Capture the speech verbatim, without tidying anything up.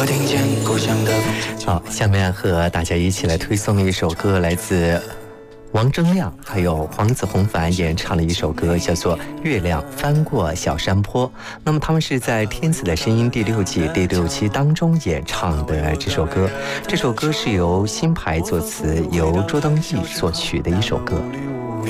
听见故乡的风景。 好，下面和大家一起来推送的一首歌，来自王铮亮还有黄子弘凡演唱的一首歌，叫做《月亮翻过小山坡》。那么他们是在《天子的声音》第六季第六期当中演唱的这首歌。这首歌是由新牌作词，由周登义作曲的一首歌。